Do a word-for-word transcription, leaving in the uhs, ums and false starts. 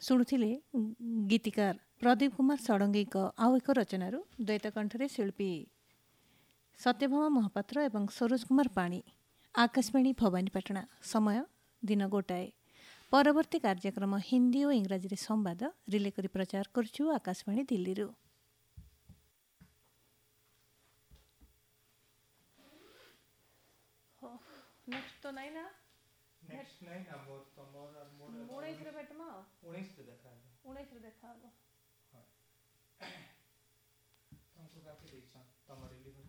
शुणुथिले गीतिकार प्रदीप कुमार षडंगी आउ एक रचनारू द्वैत कंठरे शिल्पी सत्यभामा महापात्र एवं सरोज कुमार पाणी। आकाशवाणी भवानीपाटना। समय दिन गोटाए। परवर्ती कार्यक्रम हिंदी और इंग्राजी संवाद रिले करी प्रचार करछु आकाशवाणी दिल्ली रु। नेक्स्ट तो नहीं ना नेक्स्ट नहीं ना मोर तो मोर और मोर उन्नीस रे बेटमा उन्नीस रे देखा उन्नीस रे देखा हां तुमको काफी देखछन तमरे लिए